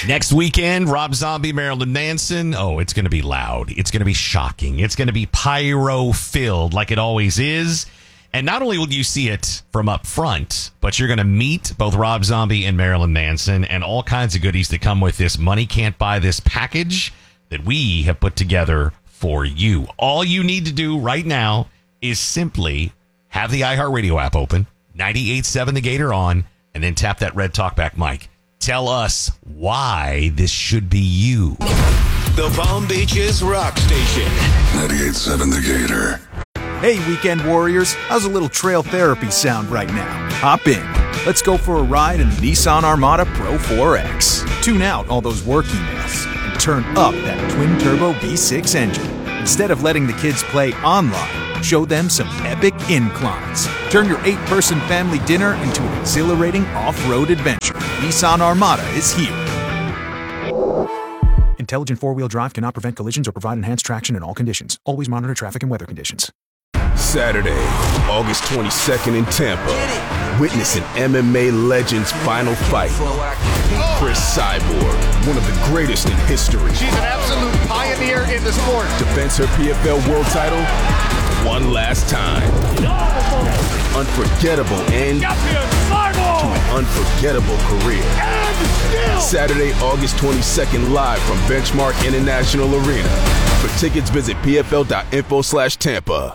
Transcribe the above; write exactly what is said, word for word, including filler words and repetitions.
Next weekend, Rob Zombie, Marilyn Manson. Oh, it's going to be loud. It's going to be shocking. It's going to be pyro-filled like it always is. And not only will you see it from up front, but you're going to meet both Rob Zombie and Marilyn Manson and all kinds of goodies that come with this Money Can't Buy This package that we have put together for you. All you need to do right now is simply have the iHeartRadio app open, ninety-eight point seven The Gator on, and then tap that red talkback mic. Tell us why this should be you. The Palm Beaches Rock Station. ninety-eight point seven The Gator. Hey, weekend warriors, how's a little trail therapy sound right now? Hop in. Let's go for a ride in the Nissan Armada Pro four X. Tune out all those work emails and turn up that twin-turbo V six engine. Instead of letting the kids play online, show them some epic inclines. Turn your eight-person family dinner into an exhilarating off-road adventure. Nissan Armada is here. Intelligent four-wheel drive cannot prevent collisions or provide enhanced traction in all conditions. Always monitor traffic and weather conditions. Saturday, August twenty-second in Tampa. Witness an M M A legend's final fight. Chris Cyborg, one of the greatest in history. She's an absolute pioneer in the sport. Defends her P F L world title one last time. Unforgettable end to an unforgettable career. Saturday, August twenty-second, live from Benchmark International Arena. For tickets, visit P F L dot info slash Tampa.